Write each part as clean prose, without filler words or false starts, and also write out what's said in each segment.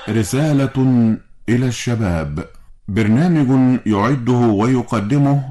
رسالة إلى الشباب. برنامج يعده ويقدمه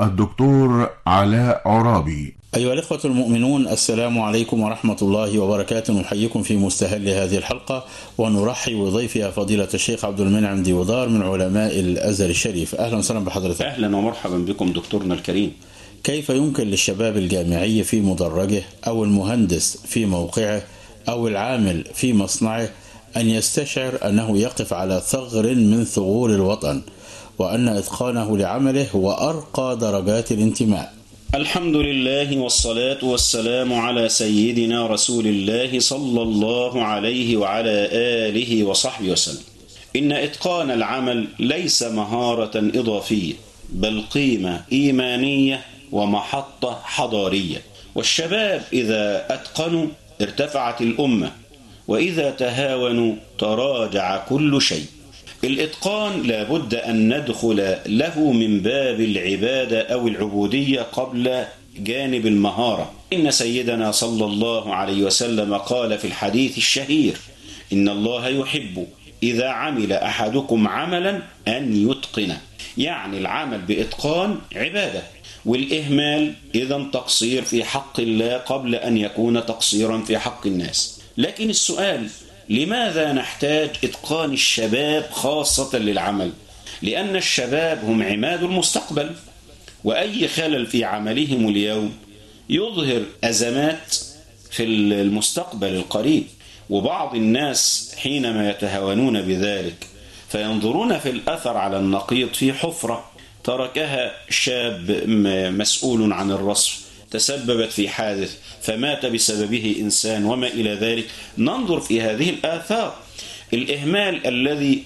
الدكتور علاء عرابي. أيها الإخوة المؤمنون، السلام عليكم ورحمة الله وبركاته. نحييكم في مستهل هذه الحلقة ونرحب بضيفها فضيلة الشيخ عبد المنعم ديودار من علماء الأزهر الشريف. أهلا وسهلا بحضرتك. أهلا ومرحبا بكم دكتورنا الكريم. كيف يمكن للشباب الجامعي في مدرجه أو المهندس في موقعه أو العامل في مصنعه أن يستشعر أنه يقف على ثغر من ثغور الوطن، وأن إتقانه لعمله هو أرقى درجات الانتماء؟ الحمد لله والصلاة والسلام على سيدنا رسول الله صلى الله عليه وعلى آله وصحبه وسلم. إن إتقان العمل ليس مهارة إضافية، بل قيمة إيمانية ومحطة حضارية. والشباب إذا أتقنوا ارتفعت الأمة، وإذا تهاونوا تراجع كل شيء. الإتقان لابد أن ندخل له من باب العبادة أو العبودية قبل جانب المهارة. إن سيدنا صلى الله عليه وسلم قال في الحديث الشهير: إن الله يحب إذا عمل أحدكم عملا أن يتقنه. يعني العمل بإتقان عبادة، والإهمال إذا تقصير في حق الله قبل أن يكون تقصيرا في حق الناس. لكن السؤال: لماذا نحتاج إتقان الشباب خاصة للعمل؟ لأن الشباب هم عماد المستقبل، وأي خلل في عملهم اليوم يظهر أزمات في المستقبل القريب. وبعض الناس حينما يتهاونون بذلك فينظرون في الأثر على النقيض في حفرة تركها شاب مسؤول عن الرصف، تسببت في حادث فمات بسببه إنسان وما إلى ذلك. ننظر في هذه الآثار، الإهمال الذي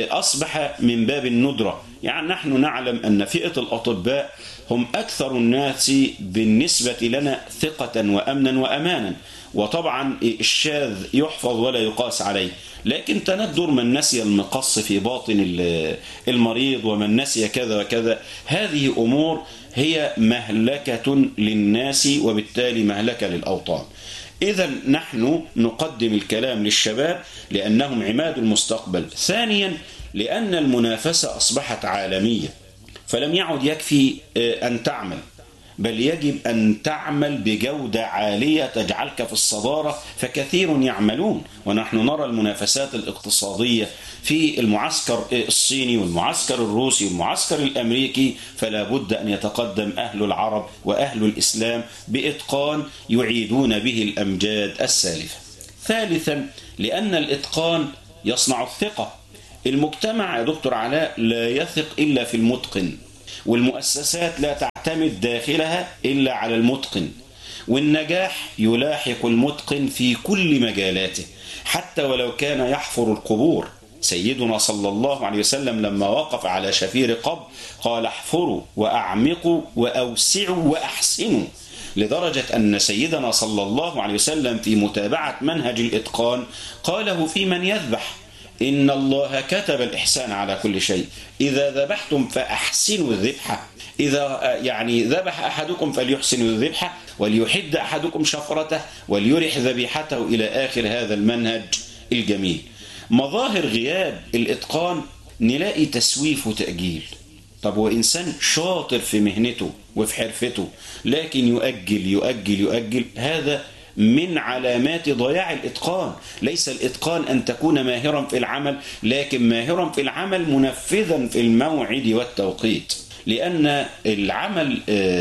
أصبح من باب الندرة. يعني نحن نعلم أن فئة الأطباء هم أكثر الناس بالنسبة لنا ثقة وأمنا وأمانا، وطبعا الشاذ يحفظ ولا يقاس عليه. لكن تندر من نسي المقص في باطن المريض، ومن نسي كذا وكذا. هذه أمور هي مهلكة للناس، وبالتالي مهلكة للأوطان. إذا نحن نقدم الكلام للشباب لأنهم عماد المستقبل. ثانيا، لأن المنافسة أصبحت عالمية، فلم يعد يكفي أن تعمل، بل يجب أن تعمل بجودة عالية تجعلك في الصدارة، فكثير يعملون. ونحن نرى المنافسات الاقتصادية في المعسكر الصيني والمعسكر الروسي والمعسكر الأمريكي، فلا بد أن يتقدم أهل العرب وأهل الإسلام بإتقان يعيدون به الأمجاد السالفة. ثالثا، لأن الإتقان يصنع الثقة. المجتمع يا دكتور علاء لا يثق إلا في المتقن، والمؤسسات لا تعتمد داخلها إلا على المتقن، والنجاح يلاحق المتقن في كل مجالاته حتى ولو كان يحفر القبور. سيدنا صلى الله عليه وسلم لما وقف على شفير قبر قال: احفروا وأعمقوا وأوسعوا وأحسنوا، لدرجة أن سيدنا صلى الله عليه وسلم في متابعة منهج الإتقان قاله في من يذبح: إن الله كتب الإحسان على كل شيء، إذا ذبحتم فأحسنوا الذبحة. إذا ذبح أحدكم فليحسن الذبحة، وليحد أحدكم شفرته، وليرح ذبيحته، إلى آخر هذا المنهج الجميل. مظاهر غياب الإتقان نلاقي تسويف وتأجيل. طب هو إنسان شاطر في مهنته وفي حرفته، لكن يؤجل يؤجل يؤجل. هذا من علامات ضياع الإتقان. ليس الإتقان أن تكون ماهرا في العمل، لكن ماهرا في العمل منفذا في الموعد والتوقيت. لأن العمل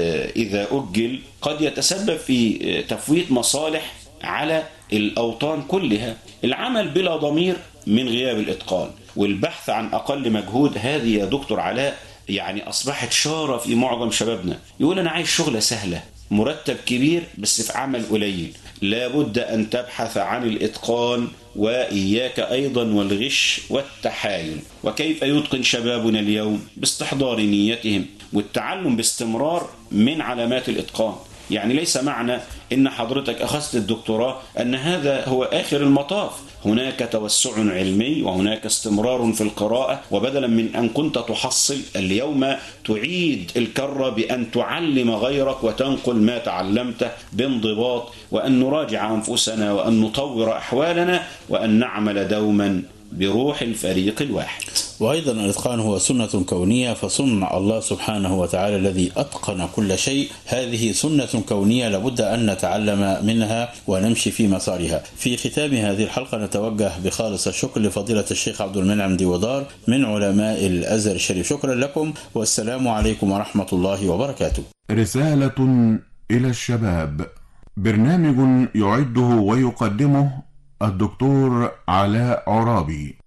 إذا أجل قد يتسبب في تفويت مصالح على الأوطان كلها. العمل بلا ضمير من غياب الإتقان، والبحث عن أقل مجهود. هذه يا دكتور علاء أصبحت شارة في معظم شبابنا. يقول: أنا عايز شغلة سهلة، مرتب كبير بس في عمل قليل. لابد أن تبحث عن الإتقان، وإياك أيضا والغش والتحايل. وكيف يتقن شبابنا اليوم؟ باستحضار نيتهم والتعلم باستمرار من علامات الإتقان. يعني ليس معنى إن حضرتك أخذت الدكتوراه أن هذا هو آخر المطاف. هناك توسع علمي، وهناك استمرار في القراءة، وبدلا من أن كنت تحصل اليوم تعيد الكرة بأن تعلم غيرك وتنقل ما تعلمته بانضباط، وأن نراجع أنفسنا، وأن نطور أحوالنا، وأن نعمل دوما بروح الفريق الواحد. وأيضا الإتقان هو سنة كونية، فصنع الله سبحانه وتعالى الذي أتقن كل شيء، هذه سنة كونية لابد أن نتعلم منها ونمشي في مسارها. في ختام هذه الحلقة نتوجه بخالص الشكر لفضيلة الشيخ عبد المنعم ديودار من علماء الأزهر الشريف. شكرا لكم والسلام عليكم ورحمة الله وبركاته. رسالة إلى الشباب، برنامج يعده ويقدمه الدكتور علاء عرابي.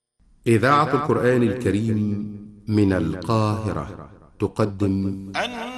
إذاعة القرآن الكريم من القاهرة تقدم